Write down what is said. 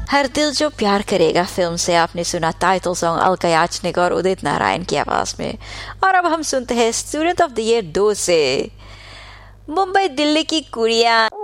हर दिल जो प्यार करेगा फिल्म से आपने सुना टाइटल सॉन्ग अलका याचनिक और उदित नारायण की आवाज में। और अब हम सुनते हैं स्टूडेंट ऑफ द ईयर 2 से मुंबई दिल्ली की कुड़िया।